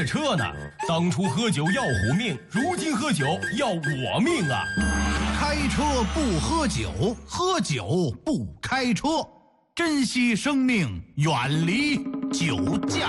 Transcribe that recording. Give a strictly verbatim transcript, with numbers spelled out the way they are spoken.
车呢。当初喝酒要虎命，如今喝酒要我命啊！ 开车不喝酒，喝酒不开车，珍惜生命，远离酒驾。